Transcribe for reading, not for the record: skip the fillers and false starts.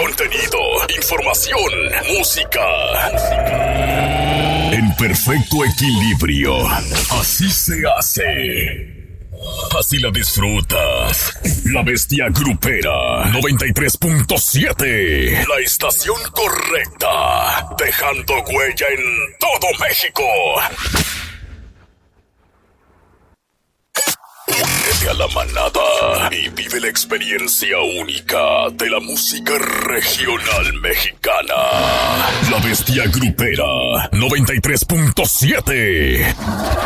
contenido, información, música. En perfecto equilibrio. Así se hace. Así la disfrutas. La Bestia Grupera 93.7. La estación correcta. Dejando huella en todo México. Únete a la manada y vive la experiencia única de la música regional mexicana. La Bestia Grupera 93.7.